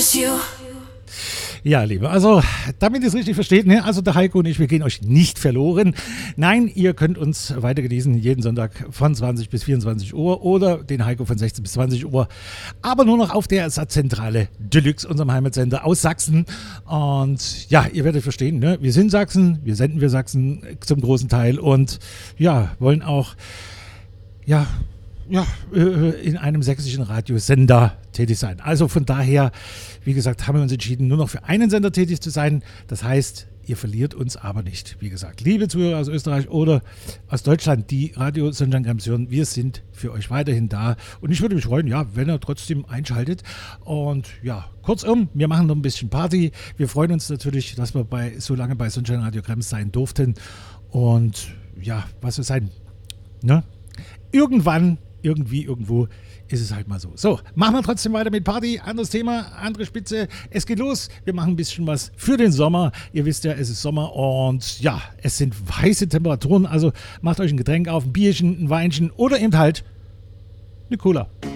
Ja, Liebe, also damit ihr es richtig versteht, ne? Also der Heiko und ich, wir gehen euch nicht verloren. Nein, ihr könnt uns weiter genießen, jeden Sonntag von 20 bis 24 Uhr oder den Heiko von 16 bis 20 Uhr, aber nur noch auf der Ersatzzentrale Deluxe, unserem Heimatsender aus Sachsen. Und ja, ihr werdet verstehen, ne? Wir sind Sachsen, wir senden Sachsen zum großen Teil und ja, wollen auch, in einem sächsischen Radiosender tätig sein. Also von daher, wie gesagt, haben wir uns entschieden, nur noch für einen Sender tätig zu sein. Das heißt, ihr verliert uns aber nicht. Wie gesagt, liebe Zuhörer aus Österreich oder aus Deutschland, die Radio Sunshine Camps hören, wir sind für euch weiterhin da. Und ich würde mich freuen, ja, wenn ihr trotzdem einschaltet. Und ja, kurzum, wir machen noch ein bisschen Party. Wir freuen uns natürlich, dass wir so lange bei Sunshine Radio Camps sein durften. Und ja, was soll sein, ne? Irgendwann, irgendwie, irgendwo ist es halt mal so. So, machen wir trotzdem weiter mit Party. Anderes Thema, andere Spitze. Es geht los. Wir machen ein bisschen was für den Sommer. Ihr wisst ja, es ist Sommer und ja, es sind heiße Temperaturen. Also macht euch ein Getränk auf, ein Bierchen, ein Weinchen oder eben halt eine Cola.